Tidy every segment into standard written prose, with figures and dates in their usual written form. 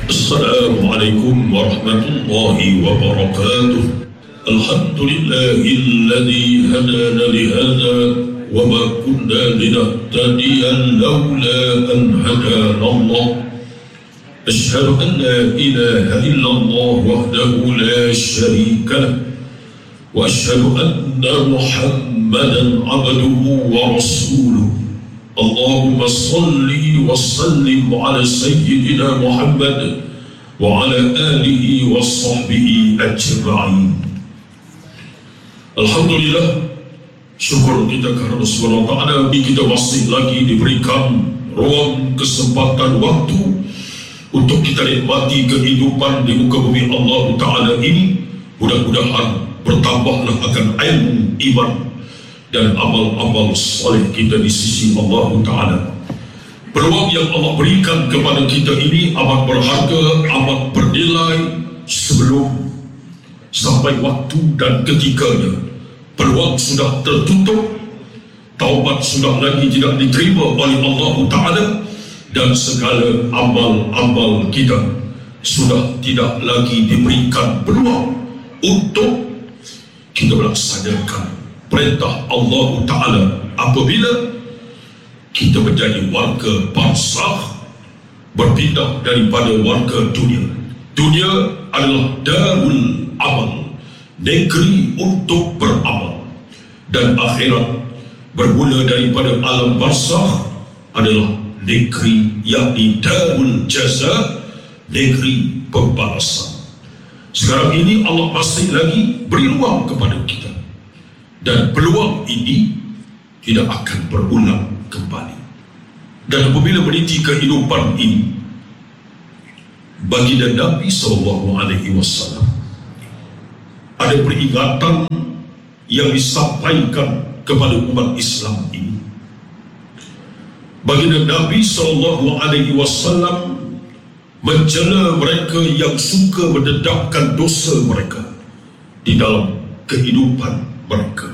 Assalamualaikum warahmatullahi wabarakatuh. Alhamdulillahilladzi hadana lihada wa ma kunna linahtadiya laula an hadana Allah. Asyhadu an la ilaha illallah wahdahu la syarika lah wa asyhadu anna Muhammadan abduhu wa rasuluh. Allahumma salli wa sallim ala sayyidina Muhammad wa ala alihi wa sahbihi ajma'in. Alhamdulillah, syukur kita kepada Allah SWT. Kita masih lagi diberikan ruang, kesempatan, waktu untuk kita nikmati kehidupan di muka bumi Allah Ta'ala ini. Mudah-mudahan bertambahlah akan ilmu, iman dan amal-amal soleh kita di sisi Allah Ta'ala. Peluang yang Allah berikan kepada kita ini amat berharga, amat bernilai sebelum sampai waktu dan ketikanya. Peluang sudah tertutup, taubat sudah lagi tidak diterima oleh Allah Ta'ala, dan segala amal-amal kita sudah tidak lagi diberikan peluang untuk kita melaksanakan perintah Allah Ta'ala apabila kita menjadi warga barzakh, berpindah daripada warga dunia. Dunia adalah darul amal, negeri untuk beramal, dan akhirat bermula daripada alam barzakh adalah negeri, yakni darul jaza, negeri pembalasan. Sekarang ini Allah masih lagi beri ruang kepada kita, dan peluang ini tidak akan berulang kembali. Dan apabila meniti kehidupan ini, baginda Nabi SAW ada peringatan yang disampaikan kepada umat Islam ini. Baginda Nabi SAW mencela mereka yang suka mendedahkan dosa mereka di dalam kehidupan mereka.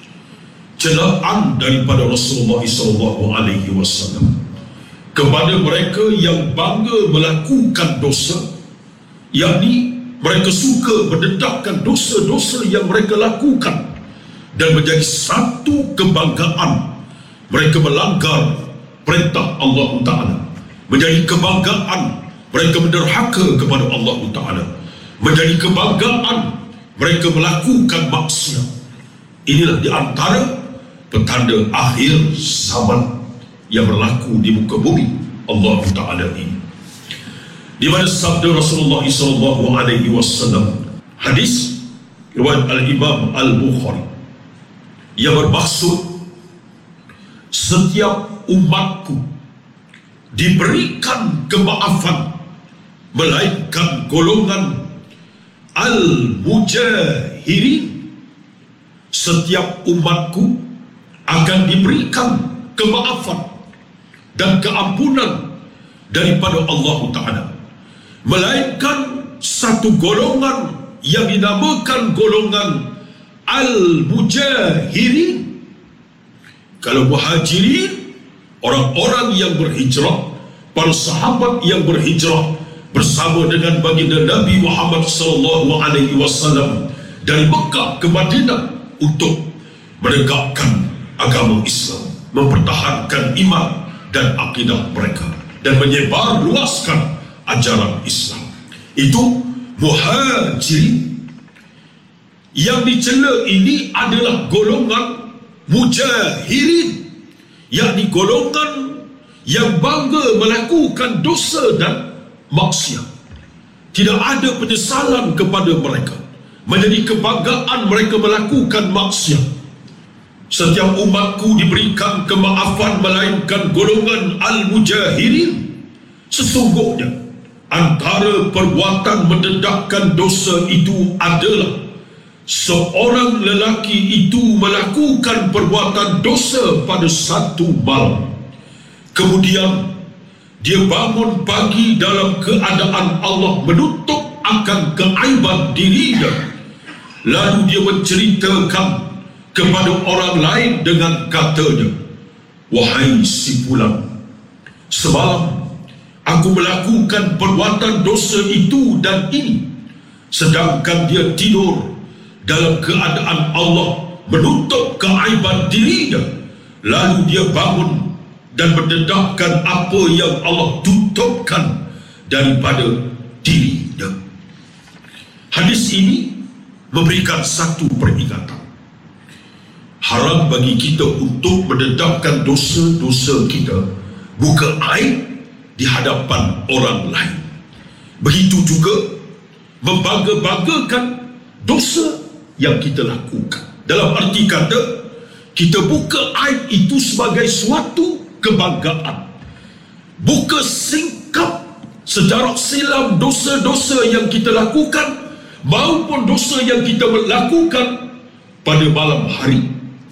Celaan daripada Rasulullah SAW kepada mereka yang bangga melakukan dosa, yakni mereka suka mendedahkan dosa-dosa yang mereka lakukan, dan menjadi satu kebanggaan mereka melanggar perintah Allah Ta'ala, menjadi kebanggaan mereka menderhaka kepada Allah Ta'ala, menjadi kebanggaan mereka melakukan maksiat. Inilah di antara petanda akhir zaman yang berlaku di muka bumi Allah Ta'ala ini. Di mana sabda Rasulullah SAW, hadis riwayat Al-Imam Al-Bukhari, yang bermaksud setiap umatku diberikan kemaafan melainkan golongan Al-Mujahirin. Setiap umatku akan diberikan kemaafan dan keampunan daripada Allah Ta'ala, melainkan satu golongan yang dinamakan golongan Al-Mujahirin. Kalau Muhajirin, orang-orang yang berhijrah, para sahabat yang berhijrah bersama dengan baginda Nabi Muhammad SAW dari Mekah ke Madinah untuk menegakkan agama Islam, mempertahankan iman dan akidah mereka, dan menyebar luaskan ajaran Islam. Itu Muhajirin. Yang dicela ini adalah golongan Mujahirin, yakni golongan yang bangga melakukan dosa dan maksiat. Tidak ada penyesalan kepada mereka, menjadi kebanggaan mereka melakukan maksiat. Setiap umatku diberikan kemaafan melainkan golongan Al-Mujahirin. Sesungguhnya antara perbuatan mendedahkan dosa itu adalah seorang lelaki itu melakukan perbuatan dosa pada satu malam, kemudian dia bangun pagi dalam keadaan Allah menutup akan keaiban dirinya, lalu dia menceritakan kepada orang lain dengan katanya, "Wahai si fulan, semalam Aku melakukan perbuatan dosa itu dan ini, sedangkan dia tidur dalam keadaan Allah menutup keaiban dirinya, lalu dia bangun dan mendedahkan apa yang Allah tutupkan daripada dirinya. Hadis ini memberikan satu peringatan. Haram bagi kita untuk mendedahkan dosa-dosa kita, buka aib di hadapan orang lain. Begitu juga membangga-banggakan dosa yang kita lakukan. Dalam arti kata, kita buka aib itu sebagai suatu kebanggaan. Buka singkap secara silam dosa-dosa yang kita lakukan maupun dosa yang kita lakukan pada malam hari.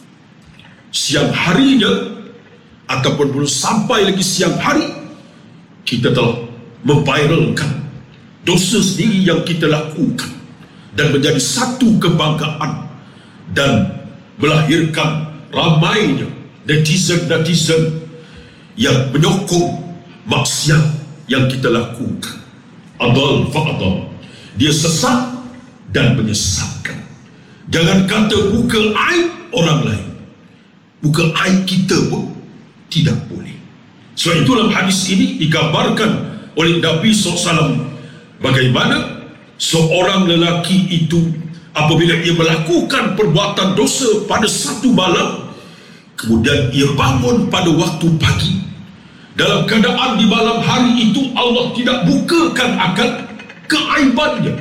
Siang harinya ataupun belum sampai lagi siang hari, kita telah memviralkan dosa sendiri yang kita lakukan dan menjadi satu kebanggaan dan melahirkan ramainya netizen-netizen yang menyokong maksiat yang kita lakukan. Adal fa'adal, dia sesat dan menyesatkan. Jangan kata buka aib orang lain, buka aib kita pun tidak boleh. Sebab itu dalam hadis ini digambarkan oleh Nabi SAW bagaimana seorang lelaki itu apabila ia melakukan perbuatan dosa pada satu malam, kemudian ia bangun pada waktu pagi, dalam keadaan di malam hari itu Allah tidak bukakan akan keaibannya.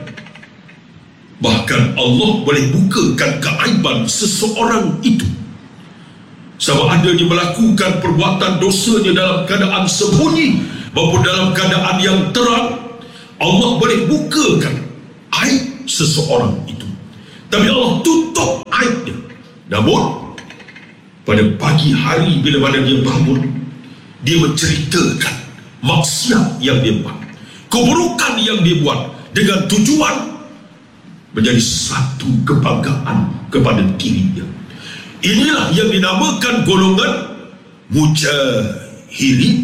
Bahkan Allah boleh bukakan keaiban seseorang itu. Sama ada dia melakukan perbuatan dosanya dalam keadaan sembunyi maupun dalam keadaan yang terang, Allah boleh bukakan aib seseorang itu. Tapi Allah tutup aibnya. Namun pada pagi hari bila mana dia bangun, dia menceritakan maksiat yang dia buat, keburukan yang dia buat, dengan tujuan menjadi satu kebanggaan kepada dirinya. Inilah yang dinamakan golongan mujahilin.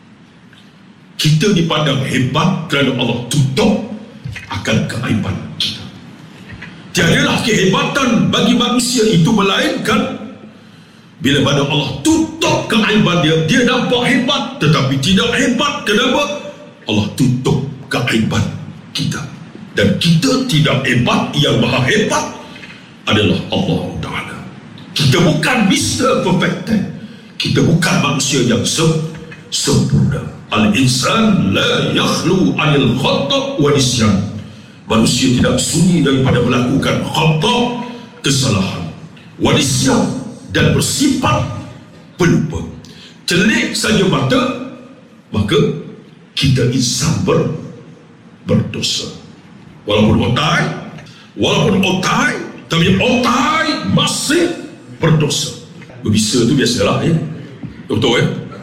Kita dipandang hebat kerana Allah tutup akan keaiban kita. Tiadalah kehebatan bagi manusia itu melainkan bila mana Allah tutup keaiban dia. Dia nampak hebat tetapi tidak hebat. Kenapa? Allah tutup keaiban kita. Dan kita tidak hebat, yang maha hebat adalah Allah Ta'ala. Kita bukan Mr. Perfect. Kita bukan manusia yang sempurna. Al-insan la yakhlu anil khata' wa nisyan. Manusia tidak sunyi daripada melakukan khata', kesalahan, wa nisyan, dan bersifat pelupa. Celik saja mata, maka kita insan berdosa. Walaupun otai, tapi otai masih berdosa. Berbisa tu biasalah ya. Betul ya?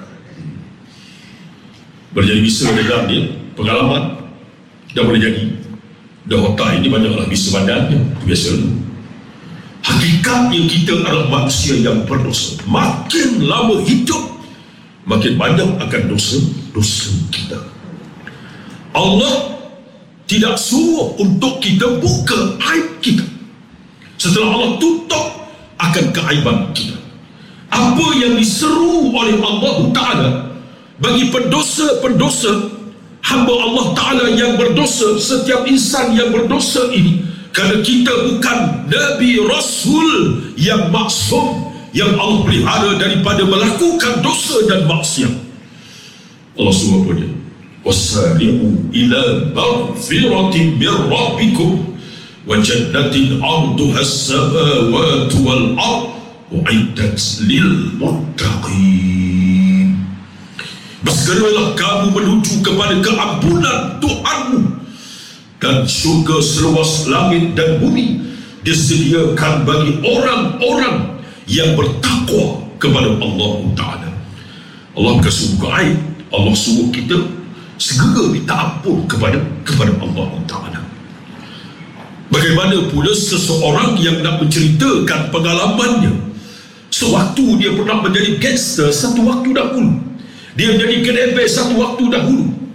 Boleh jadi bisa dengan dia, pengalaman dah boleh jadi. Dah otai ni banyaklah bisa badannya, itu biasa. Hakikatnya kita adalah manusia yang berdosa. Makin lama hidup, makin banyak akan dosa kita. Allah tidak suruh untuk kita buka aib kita setelah Allah tutup akan keaiban kita. Apa yang diseru oleh Allah Ta'ala bagi pendosa-pendosa, hamba Allah Ta'ala yang berdosa, setiap insan yang berdosa ini, kerana kita bukan Nabi Rasul yang maksum, yang Allah pelihara daripada melakukan dosa dan maksiat. Allah suruh apa dia? وَسَارِعُوا إِلَى مَغْفِرَةٍ مِّن رَّبِّكُمْ وَجَنَّةٍ عَرْضُهَا السَّمَاوَاتُ وَالْأَرْضُ أُعِدَّتْ لِلْمُتَّقِينَ. Bersegeralah kamu menuju kepada keampunan Tuhanmu, dan syurga seluas langit dan bumi disediakan bagi orang-orang yang bertakwa kepada Allah Ta'ala. Allah bukan suruh aib, Allah suruh kita segera minta ampun kepada Allah Ta'ala. Bagaimana pula seseorang yang nak menceritakan pengalamannya sewaktu dia pernah menjadi gangster satu waktu dahulu, dia menjadi kedebel satu waktu dahulu,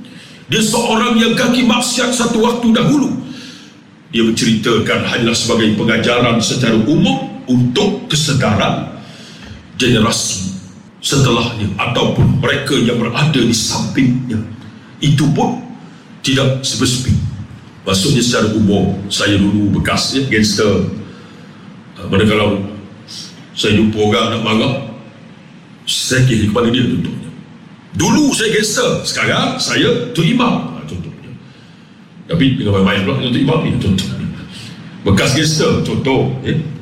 Dia seorang yang kaki maksiat satu waktu dahulu. Dia menceritakan hanyalah sebagai pengajaran secara umum untuk kesedaran generasi setelahnya ataupun mereka yang berada di sampingnya. Itu pun tidak spesifik. Maksudnya secara umum, saya dulu bekas gangster. Mana kalau saya jumpa orang nak marah, saya kira kepada dia contohnya. Dulu saya gangster, sekarang saya tu imam, contohnya. Tapi dengan main pula untuk imam ni, contohnya. Bekas gangster, contoh.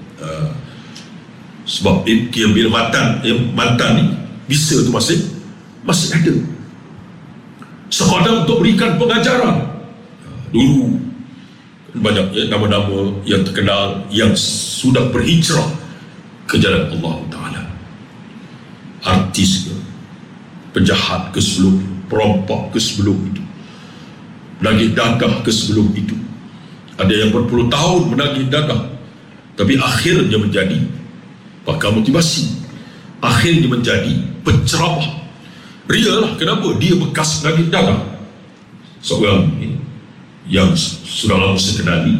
Sebab kira bila mantan ni, bisa tu masih ada. Sekadar untuk berikan pengajaran. Dulu banyak nama-nama yang terkenal yang sudah berhijrah ke jalan Allah Ta'ala. Artis ke, penjahat ke sebelum, perompak ke sebelum itu, menagih dadah ke sebelum itu. Ada yang berpuluh tahun menagih dadah, tapi akhirnya menjadi pakar motivasi, akhirnya menjadi penceramah. Rialah kenapa dia bekas menagih dadah. Seorang yang sudah lama saya kenali,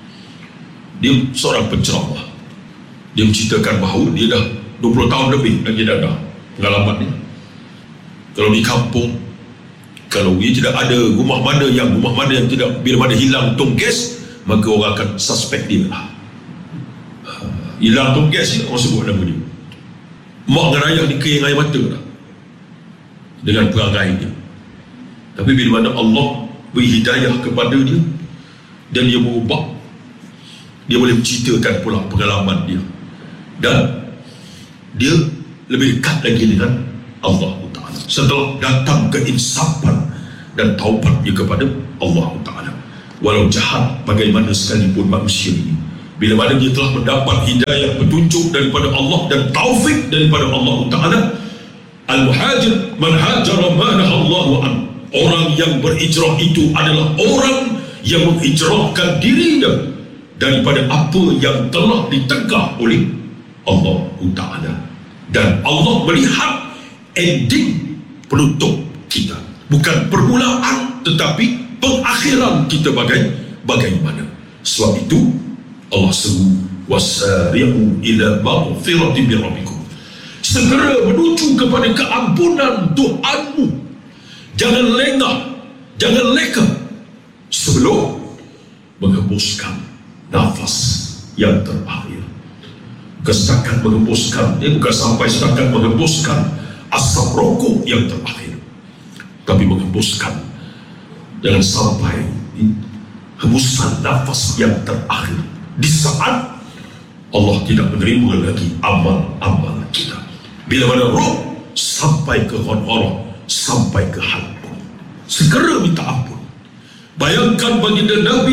dia seorang penceramah. Dia menceritakan bahawa dia dah 20 tahun lebih lagi dadah pengalaman dia. Kalau di kampung, kalau dia tidak ada rumah mana yang tidak, bila mana hilang tong gas, maka orang akan suspek dia lah. Hilang tong gas, orang sebut nama dia. Mak dengan ayah ni kering air mata lah dengan perangai dia. Tapi bila mana Allah beri hidayah kepada dia dan dia berubah, dia boleh menceritakan pula pengalaman dia dan dia lebih dekat lagi dengan Allah Ta'ala setelah datang keinsapan dan taubatnya kepada Allah Ta'ala. Walau jahat bagaimana sekalipun manusia ini, bila mana dia telah mendapat hidayah, petunjuk daripada Allah dan taufik daripada Allah Ta'ala, al-muhajir man hajara ma nahallahu an. Orang yang berhijrah itu adalah orang yang menghijrahkan dirinya daripada apa yang telah ditegah oleh Allah Ta'ala. Dan Allah melihat ending penutup kita, bukan permulaan tetapi pengakhiran kita bagaimana. Sebab itu Allah seru, wasari'u ila maghfiratin min rabbikum. Segera menuju kepada keampunan Tuhanmu. Jangan lengah, jangan leka sebelum menghembuskan nafas yang terakhir. Setakat menghembuskan, bukan sampai setakat menghembuskan asap rokok yang terakhir, tapi menghembuskan, jangan sampai hembusan nafas yang terakhir di saat Allah tidak menerima lagi amal-amal kita. Bila mana roh sampai ke ghanghara, sampai ke halqum, segera minta ampun. Bayangkan baginda Nabi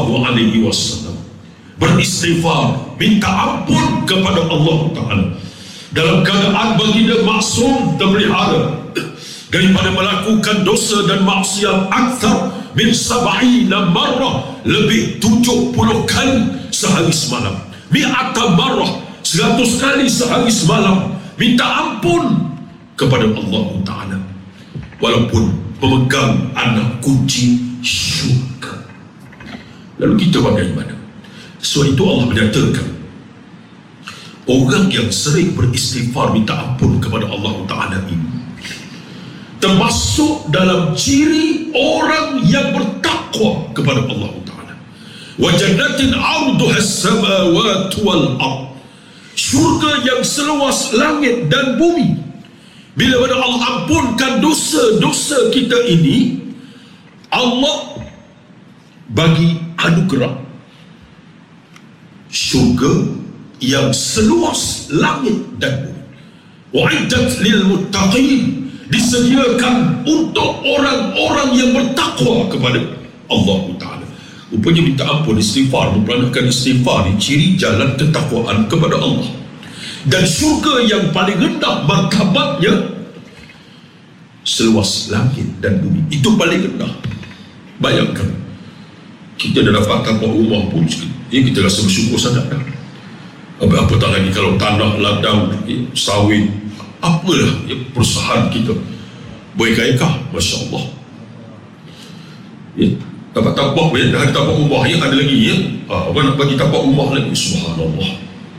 SAW beristighfar, minta ampun kepada Allah Ta'ala dalam keadaan baginda maksum terpelihara daripada melakukan dosa dan maksiat akthar min sab'ina marrah, lebih 70 kali sehari semalam, mi'ata marrah, 100 kali sehari semalam minta ampun kepada Allah Ta'ala, walaupun memegang anak kunci syurga. Lalu kita bagaimana? Sebab itu Allah menyatakan orang yang sering beristighfar minta ampun kepada Allah Ta'ala ini termasuk dalam ciri orang yang bertakwa kepada Allah Ta'ala. Wa jannatin 'arduha as-samawati wal ard, syurga yang seluas langit dan bumi. Bila mana Allah ampunkan dosa-dosa kita ini, Allah bagi anugerah syurga yang seluas langit dan bumi. Wa'iddat lil muttaqin, disediakan untuk orang-orang yang bertakwa kepada Allah Ta'ala. Rupanya minta ampun, istighfar, memperanakan istighfar ni ciri jalan ketakwaan kepada Allah. Dan syurga yang paling rendah martabatnya seluas langit dan bumi, itu paling rendah. Bayangkan kita dah dapat tapak rumah pun kita rasa bersyukur sangat dah. Apatah lagi kalau tanah, ladang, sawit, apalah perusahaan kita berkaya-kaya, Masya Allah. Dapat tapak dah ada tapak rumah ya, ada lagi ya. Orang nak bagi tapak rumah lagi, subhanallah.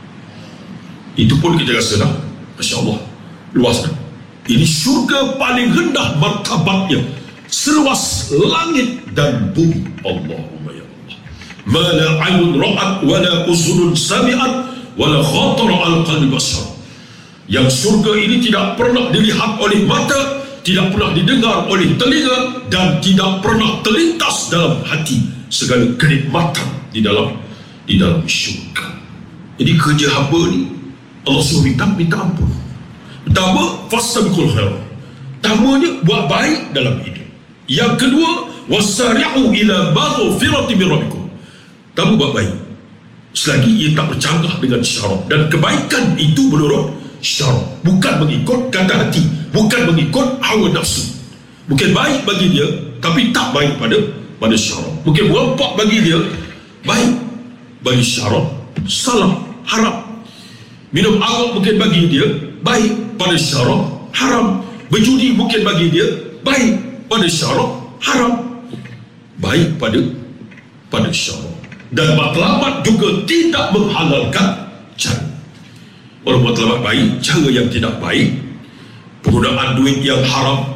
Itu pun kita rasa dah, Masya Allah, luas dah. Ini syurga paling rendah martabatnya, seluas langit dan bumi. Allahumma ya Allah. Ma la aynun ra'at wa la uzunun sami'at wa la khatara al qalbi bashar. Yang syurga ini tidak pernah dilihat oleh mata, tidak pernah didengar oleh telinga, dan tidak pernah terlintas dalam hati segala kenikmatan di dalam syurga. Jadi kerja hamba ni Allah suruh minta ampun. Pertama, fastabiqul khairat. Pertamanya, buat baik dalam hidup. Yang kedua, wasari'u ila maghfirati min rabbikum. Pertama, buat baik selagi ia tak bercanggah dengan syarat, dan kebaikan itu menurut syarat, bukan mengikut kata hati, bukan mengikut hawa nafsu. Mungkin baik bagi dia tapi tak baik pada syarat. Mungkin merempak bagi dia baik, bagi syarat salah, haram. Minum arak mungkin bagi dia baik, pada syarat haram. Berjudi mungkin bagi dia baik, pada syarat haram. Baik pada syarat. Dan matlamat juga tidak menghalalkan cara. Orang matlamat baik, cara yang tidak baik, penggunaan duit yang haram,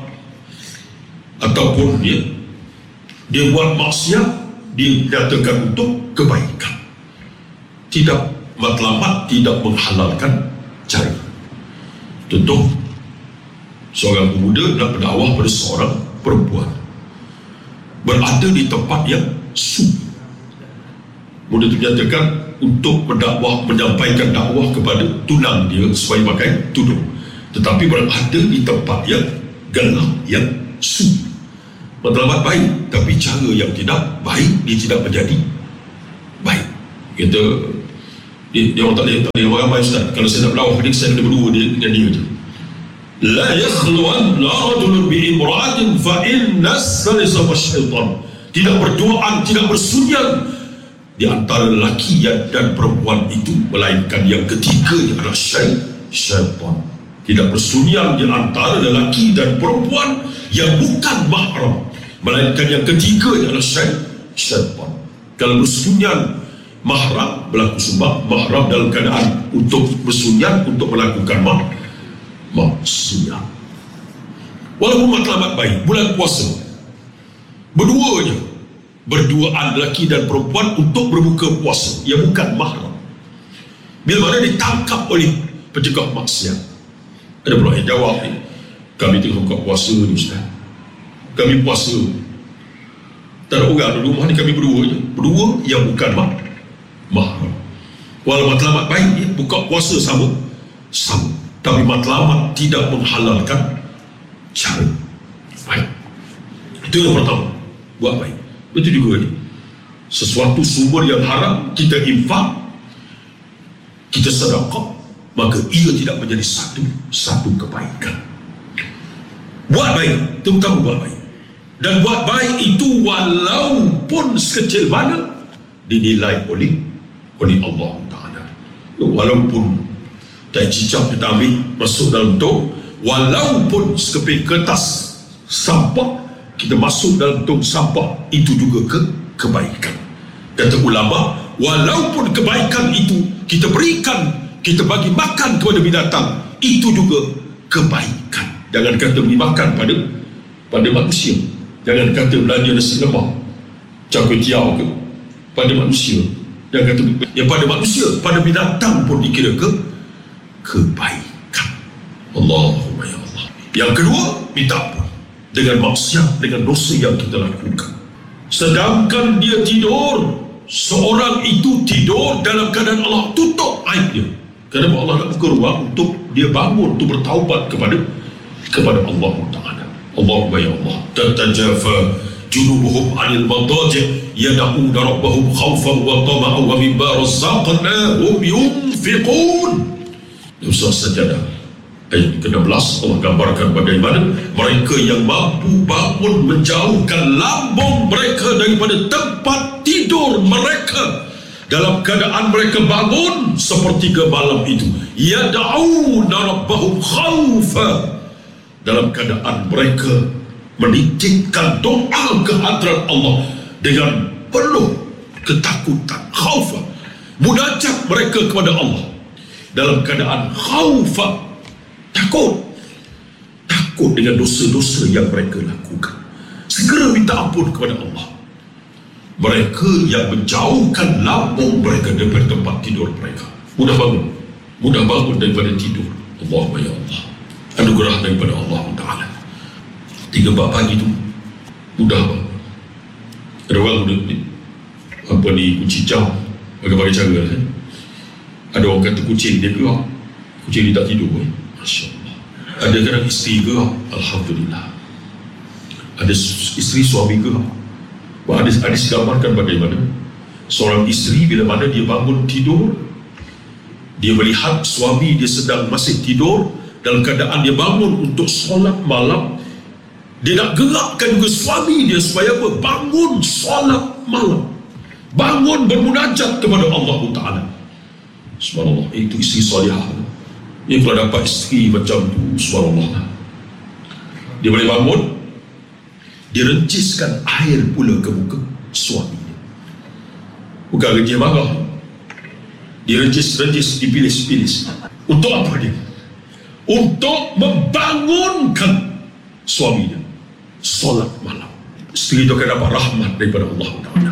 ataupun dia buat maksiat, dia nyatakan untuk kebaikan. Tidak, matlamat tidak menghalalkan cara. Contoh, seorang pemuda nak berdakwah pada seorang perempuan, berada di tempat yang sunyi. Muda itu menyatakan untuk berdakwah, menyampaikan dakwah kepada tunang dia supaya pakai tudung, tetapi berada di tempat yang gelap, yang sunyi. Matlamat baik, tapi cara yang tidak baik, dia tidak menjadi baik. Kita dia orang tak boleh ramai Ustaz. Kalau saya nak berdakwah ni, saya kena berdua dengan dia je. La yakhluwan rajulun bi imra'atin fa inna as-salisa wasyaitan. Tidak berduaan, tidak bersunyian di antara lelaki dan perempuan itu, melainkan yang ketiganya adalah syaitan. Tidak bersunyian di antara lelaki dan perempuan yang bukan mahram, melainkan yang ketiganya adalah syaitan. Kalau bersunyian mahram, berlaku sumpah mahram dalam keadaan untuk bersunyian, untuk melakukan maksiat. Walaupun matlamat baik, bulan puasa, berduanya, berduaan lelaki dan perempuan untuk berbuka puasa yang bukan mahram, bila mana ditangkap oleh penjaga maksiat. Ada pula yang jawab, kami tengah buka puasa ni Ustaz, kami puasa, tak ada orang di rumah ni, kami berdua je, berdua yang bukan mahram. Walau matlamat baik, buka puasa sama, tapi matlamat tidak menghalalkan cara baik. Itu yang pertama, buat baik. Betul juga ni, sesuatu sumber yang haram kita infak, kita sedekah, maka ia tidak menjadi satu kebaikan. Buat baik, terutama buat baik. Dan buat baik itu walaupun sekecil mana, dinilai oleh Allah Ta'ala. Walaupun tak cicak kita ambil masuk dalam tong, walaupun sekeping kertas sampah kita masuk dalam tong sampah, itu juga kebaikan. Kata ulama, walaupun kebaikan itu kita berikan, kita bagi makan kepada binatang, itu juga kebaikan. Jangan kata beri makan pada manusia, jangan kata belanja nasi lemak, cakutiau ke pada manusia, jangan kata yang pada manusia, pada binatang pun dikira kebaikan. Allahumma ya Allah. Yang kedua, minta ampun dengan maksiat, dengan dosa yang kita lakukan. Sedangkan dia tidur, seorang itu tidur dalam keadaan Allah tutup aib dia. Kerana Allah nak buka ruang untuk dia bangun, untuk bertaubat kepada Allah Ta'ala. Allahumma ya Allah. Tatajafa junubuhum 'anil madaji' yad'una rabbahum khawfan wa tama'an wa mimma razaqnahum yunfiqun. Surah Sajadah ayat ke-16, Allah gambarkan bagaimana mereka yang mampu bangun menjauhkan lambung mereka daripada tempat tidur mereka dalam keadaan mereka bangun sepertiga malam itu, yad'una rabbahum khawfa, dalam keadaan mereka menitipkan doa ke hadirat Allah dengan penuh ketakutan, khaufah, munajat mereka kepada Allah dalam keadaan khaufah, takut dengan dosa-dosa yang mereka lakukan. Segera minta ampun kepada Allah. Mereka yang menjauhkan lambung mereka daripada tempat tidur mereka, mudah bangun daripada tidur. Allahumma ya Allah, anugerah daripada Allah Ta'ala. 3-4 pagi tu mudah bangun. Ada orang kunci jam berbagai cara kan? Ada orang kata kucing dia gerak, kucing dia tak tidur Masya Allah. Ada kadang isteri gerak, Alhamdulillah. Ada isteri suami gerak. Ada digambarkan bagaimana seorang isteri bila mana dia bangun tidur, dia melihat suami dia sedang masih tidur, dalam keadaan dia bangun untuk solat malam, dia nak gerakkan juga suami dia supaya apa? Bangun solat malam, bangun bermunajat kepada Allah Ta'ala. Subhanallah, itu isteri salihah. Dia kalau dapat isteri macam tu, subhanallah, dia boleh bangun, dia renciskan air pula ke muka suami dia. Bukan dia marah, dia rencis, dipilis. Untuk apa dia? Untuk membangunkan suami dia solat malam. Isteri itu akan dapat rahmat daripada Allah Ta'ala.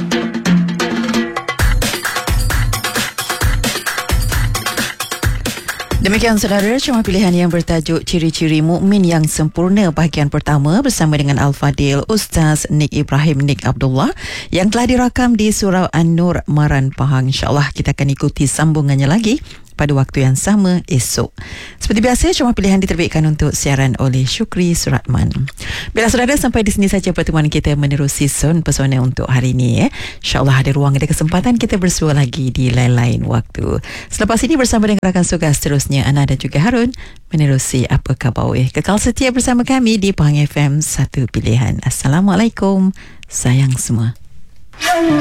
Demikian saudara, ceramah pilihan yang bertajuk Ciri-Ciri Mukmin yang Sempurna bahagian pertama bersama dengan Al-Fadil Ustaz Nik Ibrahim Nik Abdullah yang telah dirakam di Surau An-Nur, Maran Pahang. InsyaAllah kita akan ikuti sambungannya lagi pada waktu yang sama esok. Seperti biasa, ceramah pilihan diterbitkan untuk siaran oleh Syukri Suratman. Baiklah saudara, sampai di sini saja pertemuan kita menerusi Sun Pesona untuk hari ini. InsyaAllah ada ruang, ada kesempatan kita bersua lagi di lain-lain waktu. Selepas ini bersama dengan rakan tugas seterusnya, Ana dan juga Harun menerusi Apa Khabar. Kekal setia bersama kami di Pahang FM, satu pilihan. Assalamualaikum, sayang semua.